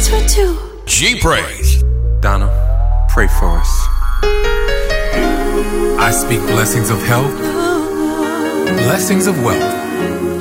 G Praise. Donna, pray for us. I speak blessings of health, blessings of wealth,